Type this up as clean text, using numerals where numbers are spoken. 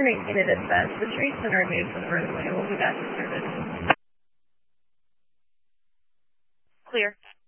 information it is best, the treats and removed from the roadway will be back to service. Clear.